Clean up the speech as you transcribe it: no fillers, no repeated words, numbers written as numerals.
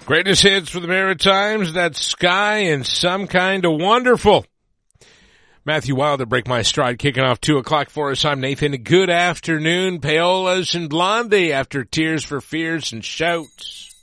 Greatest hits for the Maritimes, that's Sky and Some Kind of Wonderful. Matthew Wilder, Break My Stride, kicking off 2 o'clock for us. I'm Nathan. Good afternoon. Paolas and Blondie after Tears for Fears and Shouts.